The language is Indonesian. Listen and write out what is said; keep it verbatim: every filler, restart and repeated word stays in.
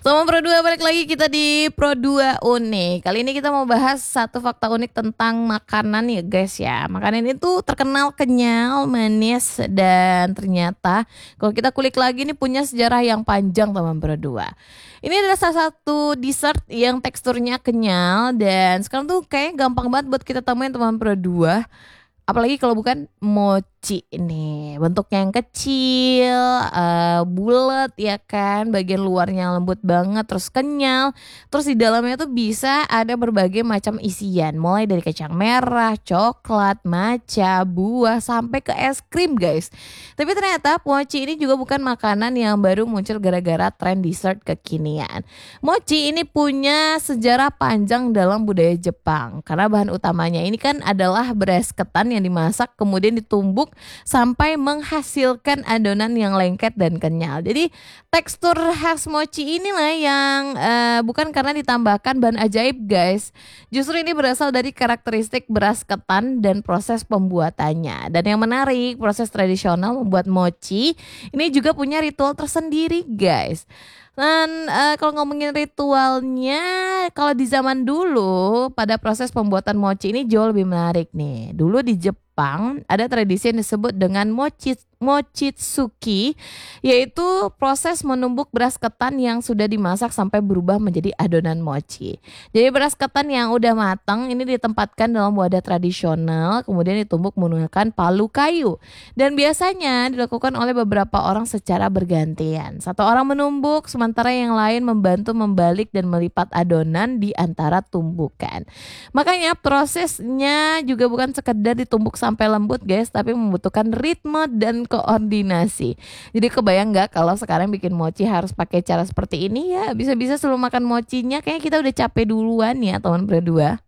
Sama Pro dua balik lagi kita di Pro dua Unik. Kali ini kita mau bahas satu fakta unik tentang makanan ya guys ya. Makanan ini tuh terkenal kenyal, manis, dan ternyata kalau kita kulik lagi ini punya sejarah yang panjang teman Pro dua. Ini adalah salah satu dessert yang teksturnya kenyal dan sekarang tuh kayaknya gampang banget buat kita temuin teman Pro dua. Apalagi kalau bukan mochi nih, bentuknya yang kecil, uh, bulat ya kan, bagian luarnya lembut banget, terus kenyal, terus di dalamnya tuh bisa ada berbagai macam isian, mulai dari kacang merah, coklat, matcha, buah, sampai ke es krim guys. Tapi ternyata mochi ini juga bukan makanan yang baru muncul gara-gara tren dessert kekinian. Mochi ini punya sejarah panjang dalam budaya Jepang, karena bahan utamanya ini kan adalah beras ketan yang dimasak kemudian ditumbuk sampai menghasilkan adonan yang lengket dan kenyal. Jadi tekstur khas mochi inilah yang uh, bukan karena ditambahkan bahan ajaib guys. Justru ini berasal dari karakteristik beras ketan dan proses pembuatannya. Dan yang menarik, proses tradisional membuat mochi ini juga punya ritual tersendiri guys. Dan uh, kalau ngomongin ritualnya, kalau di zaman dulu pada proses pembuatan mochi ini jauh lebih menarik nih. Dulu di Jepang ada tradisi yang disebut dengan mochi mochitsuki, yaitu proses menumbuk beras ketan yang sudah dimasak sampai berubah menjadi adonan mochi. Jadi beras ketan yang udah matang ini ditempatkan dalam wadah tradisional, kemudian ditumbuk menggunakan palu kayu. Dan biasanya dilakukan oleh beberapa orang secara bergantian. Satu orang menumbuk, sementara yang lain membantu membalik dan melipat adonan di antara tumbukan. Makanya prosesnya juga bukan sekedar ditumbuk sampai lembut guys, tapi membutuhkan ritme dan koordinasi. Jadi kebayang nggak kalau sekarang bikin mochi harus pakai cara seperti ini ya? Bisa-bisa sebelum makan mochinya kayaknya kita udah capek duluan ya teman berdua.